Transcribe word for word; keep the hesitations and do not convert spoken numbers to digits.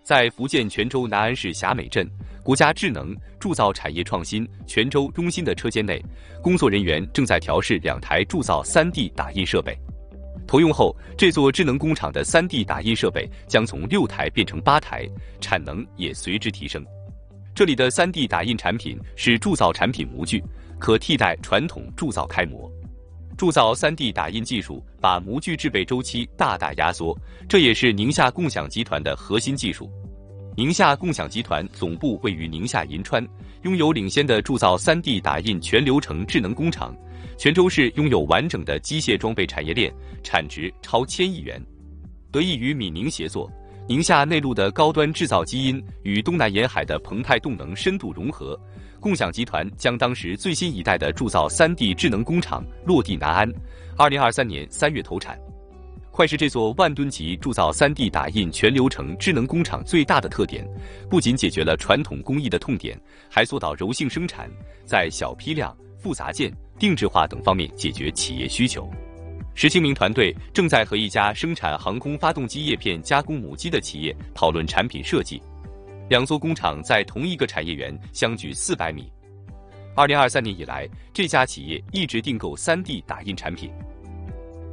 在福建泉州南安市霞美镇国家智能铸造产业创新泉州中心的车间内，工作人员正在调试两台铸造 三 D 打印设备。投用后，这座智能工厂的 三 D 打印设备将从六台变成八台，产能也随之提升。这里的 三 D 打印产品是铸造产品模具，可替代传统铸造开模。铸造 三 D 打印技术把模具制备周期大大压缩，这也是宁夏共享集团的核心技术。宁夏共享集团总部位于宁夏银川，拥有领先的铸造 三 D 打印全流程智能工厂。泉州市拥有完整的机械装备产业链，产值超千亿元。得益于闽宁协作，宁夏内陆的高端制造基因与东南沿海的澎湃动能深度融合，共享集团将当时最新一代的铸造 三 D 智能工厂落地南安，二零二三年三月投产。快是这座万吨级铸造 三 D 打印全流程智能工厂最大的特点，不仅解决了传统工艺的痛点，还做到柔性生产，在小批量、复杂件、定制化等方面解决企业需求。石清明团队正在和一家生产航空发动机叶片加工母机的企业讨论产品设计，两座工厂在同一个产业园相距四百米。二零二三年以来，这家企业一直订购 三 D 打印产品。